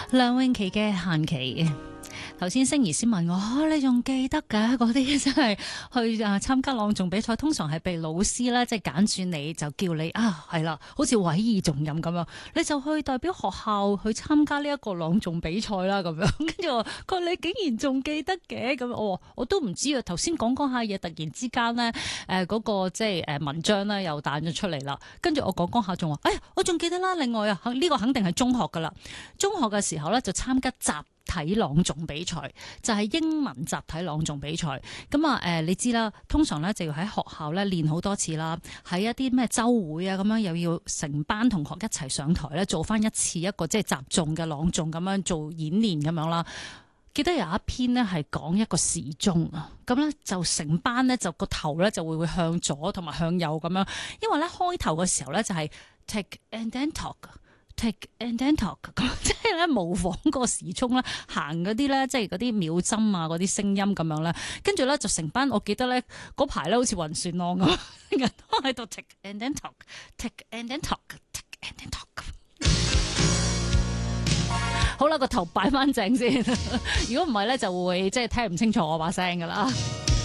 梁詠琪嘅限期。頭先星兒先問我，你仲記得㗎？嗰啲真係去參加朗誦比賽，通常係被老師咧即係揀選你，就叫你係啦，好似委以重任咁樣，你就去代表學校去參加呢一個朗誦比賽啦咁樣。跟住我佢話你竟然仲記得嘅咁，我都唔知啊。頭先講下嘢，突然之間咧嗰個即係文章咧又彈咗出嚟啦。跟住我講下仲話，我仲記得啦。另外呢個肯定係中學噶啦，中學嘅時候咧就參加集體朗誦比賽，就係英文集體朗誦比賽。咁你知啦，通常咧就要喺學校咧練好多次啦，喺一啲咩周會啊咁樣，又要成班同學一齊上台咧做翻一次一個即係集中嘅朗誦咁樣做演練咁樣啦。記得有一篇呢係講一個時鐘啊，咁咧就成班咧就個頭咧就會向左同埋向右咁樣，因為咧開頭嘅時候咧就係 take and then talk。take and then talk 咁，即係咧模仿個時鐘咧行嗰啲咧，即係嗰啲秒針啊，嗰啲聲音咁樣咧，跟住咧就成班，我記得咧嗰排咧好似暈船浪咁，人都喺度 take and then talk，take and then talk，take and then talk。好啦，個頭擺翻正先，如果唔係咧就會即係聽唔清楚我把聲噶啦。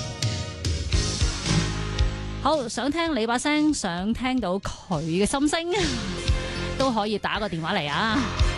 好，想聽你把聲，想聽到佢嘅心聲，都可以打個電話嚟啊！